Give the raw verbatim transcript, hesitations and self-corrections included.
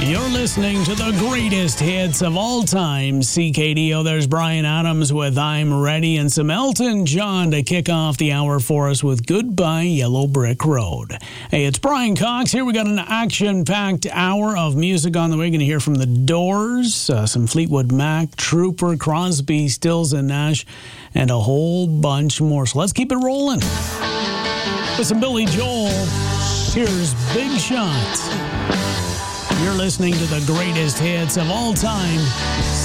You're listening to the greatest hits of all time. C K D O, there's Brian Adams with I'm Ready and some Elton John to kick off the hour for us with Goodbye Yellow Brick Road. Hey, it's Brian Cox here. We got an action-packed hour of music on the way. Going to hear from The Doors, uh, some Fleetwood Mac, Trooper, Crosby, Stills and Nash, and a whole bunch more. So let's keep it rolling. With some Billy Joel, here's Big Shot. You're listening to the greatest hits of all time.